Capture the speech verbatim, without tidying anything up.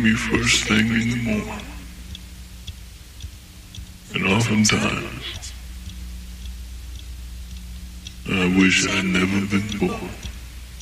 me first thing in the morning. And oftentimes, I wish I'd never been born.